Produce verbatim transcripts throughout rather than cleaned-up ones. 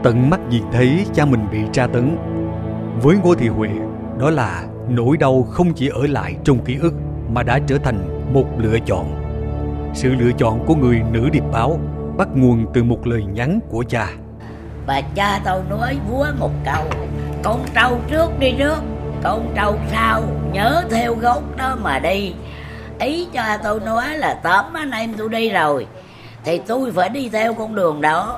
tận mắt nhìn thấy cha mình bị tra tấn. Với Ngô Thị Huệ, đó là nỗi đau không chỉ ở lại trong ký ức mà đã trở thành một lựa chọn. Sự lựa chọn của người nữ điệp báo bắt nguồn từ một lời nhắn của cha. Bà cha tôi nói vúa một câu: con trâu trước đi trước, con trâu sau nhớ theo gốc đó mà đi. Ý cha tôi nói là tóm anh em tôi đi rồi thì tôi phải đi theo con đường đó.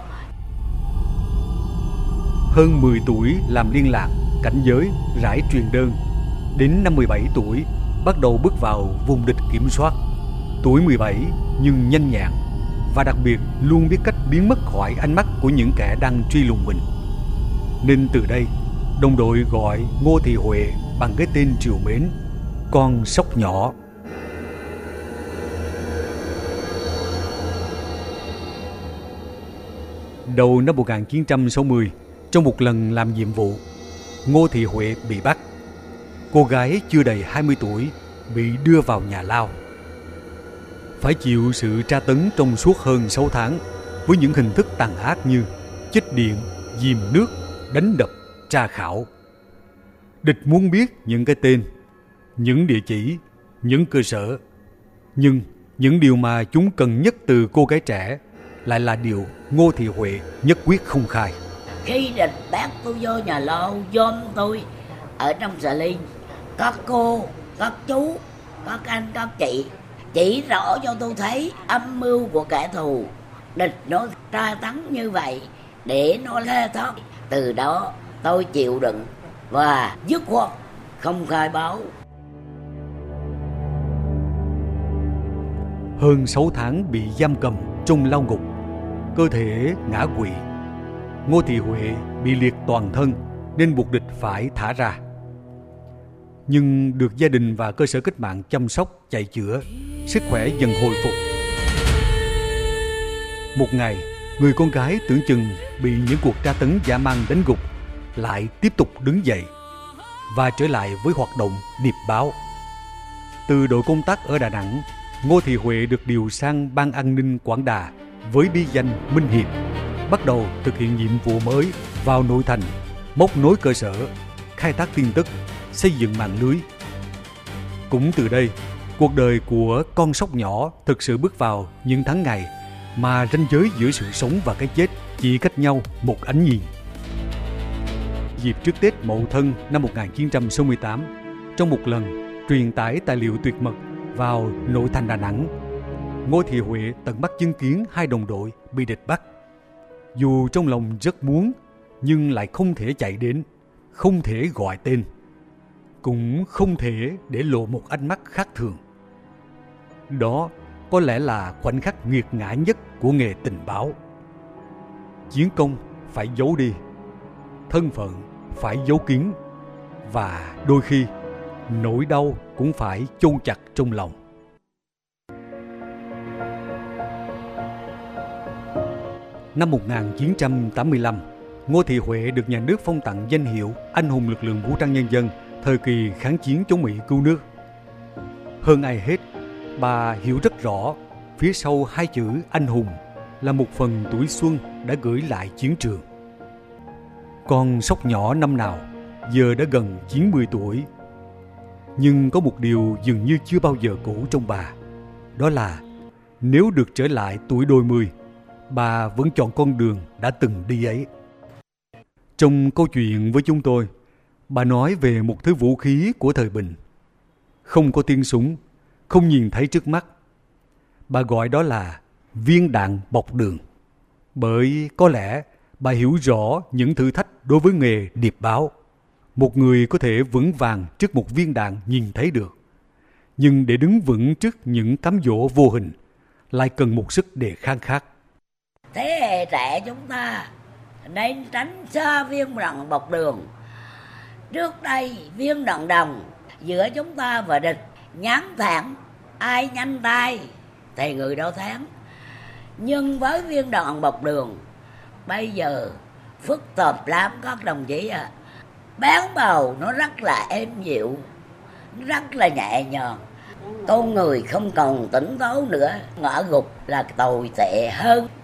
Hơn mười tuổi làm liên lạc, cảnh giới, rải truyền đơn. Đến năm mười bảy tuổi bắt đầu bước vào vùng địch kiểm soát. Tuổi mười bảy nhưng nhanh nhẹn và đặc biệt luôn biết cách biến mất khỏi ánh mắt của những kẻ đang truy lùng mình. Nên từ đây, đồng đội gọi Ngô Thị Huệ bằng cái tên trìu mến, con sóc nhỏ. Đầu năm một nghìn chín trăm sáu mươi, trong một lần làm nhiệm vụ, Ngô Thị Huệ bị bắt. Cô gái chưa đầy hai mươi tuổi bị đưa vào nhà lao, phải chịu sự tra tấn trong suốt hơn sáu tháng với những hình thức tàn ác như chích điện, dìm nước, đánh đập, tra khảo. Địch muốn biết những cái tên, những địa chỉ, những cơ sở, nhưng những điều mà chúng cần nhất từ cô gái trẻ lại là điều Ngô Thị Huệ nhất quyết không khai. Khi địch bắt tôi vô nhà lao giam tôi ở trong xà ly, các cô, các chú, các anh, các chị chỉ rõ cho tôi thấy âm mưu của kẻ thù. Địch nó tra tấn như vậy để nó lê thoát. Từ đó tôi chịu đựng và dứt khoát không khai báo. Hơn sáu tháng bị giam cầm trong lao ngục, cơ thể ngã quỵ, Ngô Thị Huệ bị liệt toàn thân nên buộc địch phải thả ra. Nhưng được gia đình và cơ sở cách mạng chăm sóc chạy chữa, sức khỏe dần hồi phục. Một ngày, người con gái tưởng chừng bị những cuộc tra tấn dã man đánh gục lại tiếp tục đứng dậy và trở lại với hoạt động điệp báo. Từ đội công tác ở Đà Nẵng, Ngô Thị Huệ được điều sang Ban An ninh Quảng Đà với bí danh Minh Hiệp, bắt đầu thực hiện nhiệm vụ mới vào nội thành, móc nối cơ sở, khai thác tin tức, xây dựng mạng lưới. Cũng từ đây, cuộc đời của con sóc nhỏ thực sự bước vào những tháng ngày mà ranh giới giữa sự sống và cái chết chỉ cách nhau một ánh nhìn. Dịp trước Tết Mậu Thân năm một nghìn chín trăm sáu mươi tám, trong một lần truyền tải tài liệu tuyệt mật vào nội thành Đà Nẵng, Ngô Thị Huệ tận mắt chứng kiến hai đồng đội bị địch bắt. Dù trong lòng rất muốn, nhưng lại không thể chạy đến, không thể gọi tên, cũng không thể để lộ một ánh mắt khác thường. Đó có lẽ là khoảnh khắc nghiệt ngã nhất của nghề tình báo. Chiến công phải giấu đi, thân phận phải giấu kín, và đôi khi nỗi đau cũng phải chôn chặt trong lòng. Năm một nghìn chín trăm tám mươi lăm, Ngô Thị Huệ được nhà nước phong tặng danh hiệu Anh hùng lực lượng vũ trang nhân dân thời kỳ kháng chiến chống Mỹ cứu nước. Hơn ai hết, bà hiểu rất rõ phía sau hai chữ anh hùng là một phần tuổi xuân đã gửi lại chiến trường. Con sóc nhỏ năm nào giờ đã gần chín mươi tuổi, nhưng có một điều dường như chưa bao giờ cũ trong bà, đó là nếu được trở lại tuổi đôi mươi, bà vẫn chọn con đường đã từng đi ấy. Trong câu chuyện với chúng tôi, bà nói về một thứ vũ khí của thời bình. Không có tiếng súng, không nhìn thấy trước mắt. Bà gọi đó là viên đạn bọc đường. Bởi có lẽ bà hiểu rõ những thử thách đối với nghề điệp báo. Một người có thể vững vàng trước một viên đạn nhìn thấy được, nhưng để đứng vững trước những cám dỗ vô hình lại cần một sức đề kháng khác. Thế hệ trẻ chúng ta nên tránh xa viên đạn bọc đường. Trước đây viên đạn đồng giữa chúng ta và địch nhắm thẳng, ai nhanh tay thì người đó thắng. Nhưng với viên đạn bọc đường bây giờ phức tạp lắm các đồng chí à. Bán bầu nó rất là êm dịu, rất là nhẹ nhàng. Con người không còn tỉnh táo nữa, ngã gục là tồi tệ hơn.